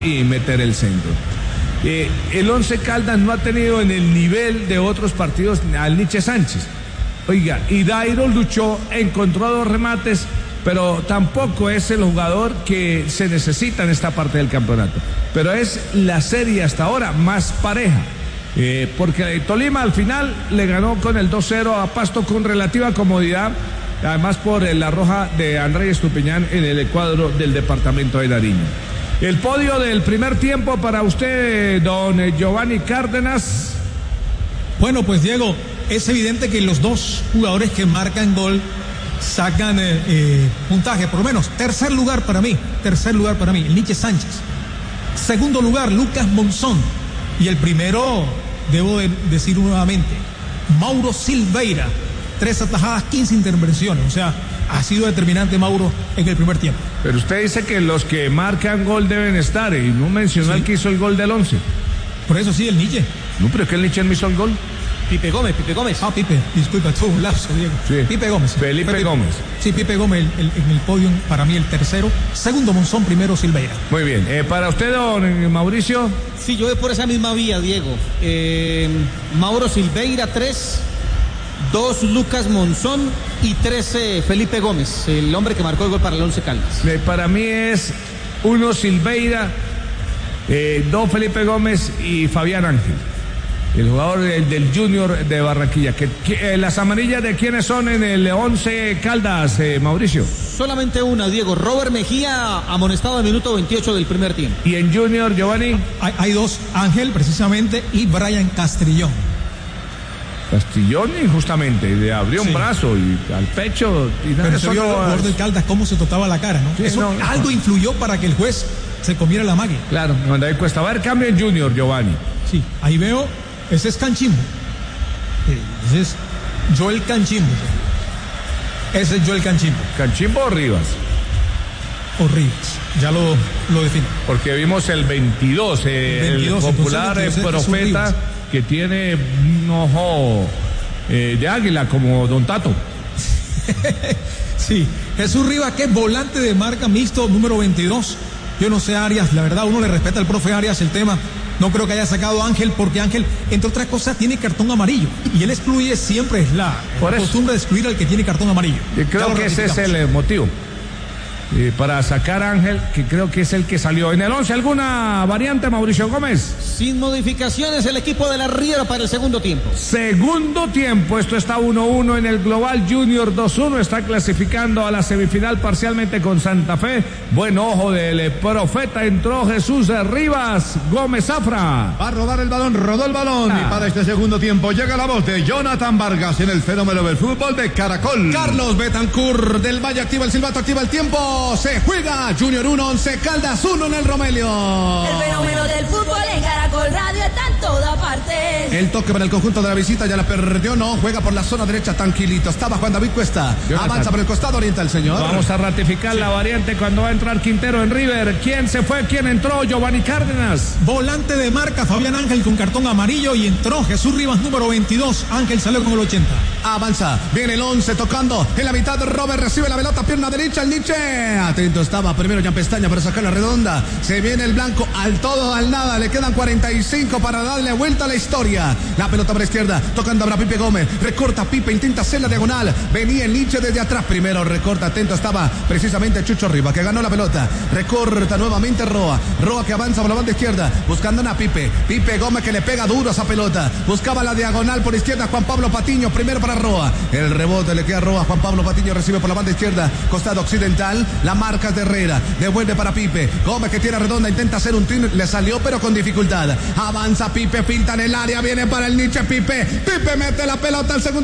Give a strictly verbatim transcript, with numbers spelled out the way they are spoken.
y meter el centro. Eh, el Once Caldas no ha tenido en el nivel de otros partidos al Nietzsche Sánchez. Oiga, y Dairo luchó, encontró dos remates, pero tampoco es el jugador que se necesita en esta parte del campeonato. Pero es la serie hasta ahora más pareja. Eh, porque Tolima al final le ganó con el dos cero a Pasto con relativa comodidad, además por la roja de Andrés Estupiñán en el cuadro del departamento de Nariño. El podio del primer tiempo para usted, don Giovanni Cárdenas. Bueno, pues Diego, es evidente que los dos jugadores que marcan gol sacan eh, eh, puntaje, por lo menos tercer lugar para mí, tercer lugar para mí, el Nietzsche Sánchez. Segundo lugar, Lucas Monzón. Y el primero, debo de decir nuevamente, Mauro Silveira. Tres atajadas, quince intervenciones, o sea, ha sido determinante Mauro en el primer tiempo. Pero usted dice que los que marcan gol deben estar, y no mencionó sí. el que hizo el gol del once. Por eso sí, el Nietzsche. No, pero es que el Nietzsche no hizo el gol. Pipe Gómez, Pipe Gómez. Ah, Pipe, disculpa, tuvo un lapso, Diego. Sí. Pipe Gómez. Felipe Pipe, Gómez. Sí, Pipe Gómez el, el, en el podio, para mí el tercero. Segundo Monzón, primero Silveira. Muy bien. Eh, para usted, don Mauricio. Sí, yo voy por esa misma vía, Diego. Eh, Mauro Silveira, tres. Dos Lucas Monzón y tres eh, Felipe Gómez, el hombre que marcó el gol para el Once Caldas. Eh, para mí es uno Silveira, eh, dos Felipe Gómez y Fabián Ángel, el jugador del, del Junior de Barranquilla. Que, que, eh, ¿Las amarillas de quiénes son en el Once Caldas, eh, Mauricio? Solamente una, Diego. Robert Mejía, amonestado al minuto veintiocho del primer tiempo. ¿Y en Junior, Giovanni? Hay, hay dos, Ángel precisamente y Brian Castrillón. Castrillón injustamente le abrió sí. un brazo y al pecho y pero se vio el jugador del Caldas cómo se tocaba la cara, ¿no? Sí, eso no, algo no. influyó para que el juez se comiera la magia. Claro, cuando hay cuesta. Va a haber cambio en Junior, Giovanni. Sí, ahí veo, ese es Canchimbo. Ese es Joel Canchimbo. Ese es Joel Canchimbo. ¿Canchimbo o Rivas? O Rivas, ya lo, lo defino. Porque vimos el veintidós, eh, el, veintidós, el popular entonces, profeta que tiene un ojo eh, de águila como don Tato. Sí, Jesús Rivas, que es volante de marca mixto número veintidós. Yo no sé, Arias, la verdad uno le respeta al profe Arias el tema. No creo que haya sacado a Ángel porque Ángel, entre otras cosas, tiene cartón amarillo. Y él excluye siempre, es la, la costumbre de excluir al que tiene cartón amarillo. Yo creo que ese es el motivo. Eh, para sacar a Ángel, que creo que es el que salió. En el once, ¿alguna variante, Mauricio Gómez? Sin modificaciones, el equipo de la Riera para el segundo tiempo. Segundo tiempo, esto está uno uno en el Global Junior dos uno, está clasificando a la semifinal parcialmente con Santa Fe. Buen ojo del profeta, entró Jesús Rivas, Gómez Zafra. Va a rodar el balón, rodó el balón, ah. y para este segundo tiempo llega la voz de Jonathan Vargas en el fenómeno del fútbol de Caracol. Carlos Betancourt del Valle activa el silbato, activa el tiempo. Se juega Junior uno, Once Caldas uno en el Romelio. El fenómeno del fútbol en Caracol Radio está en toda parte. El toque para el conjunto de la visita, ya la perdió, no, juega por la zona derecha tranquilito. Estaba Juan David Cuesta, Jonathan. Avanza por el costado, orienta el señor. Vamos a ratificar sí. la variante cuando va a entrar Quintero en River. ¿Quién se fue? ¿Quién entró? Giovanni Cárdenas. Volante de marca, Fabián Ángel con cartón amarillo y entró Jesús Rivas número veintidós. Ángel salió con el ochenta. Avanza, viene el once tocando en la mitad. Robert recibe la pelota, pierna derecha, el Nietzsche. Atento estaba primero Jan Pestaña para sacar la redonda. Se viene el blanco al todo, al nada. Le quedan cuarenta y cinco para darle vuelta a la historia. La pelota para la izquierda, tocando ahora Pipe Gómez. Recorta Pipe, intenta hacer la diagonal. Venía el Nietzsche desde atrás. Primero recorta, atento estaba precisamente Chucho Rivas, que ganó la pelota. Recorta nuevamente Roa. Roa que avanza por la banda izquierda, buscando a Pipe. Pipe Gómez que le pega duro a esa pelota. Buscaba la diagonal por izquierda Juan Pablo Patiño. Primero para Roa. El rebote le queda a Roa. Juan Pablo Patiño recibe por la banda izquierda, costado occidental. La marca de Herrera, devuelve para Pipe Gómez que tiene redonda, intenta hacer un tiro, le salió pero con dificultad. Avanza Pipe, pinta en el área, viene para el Nietzsche. Pipe, Pipe mete la pelota al segundo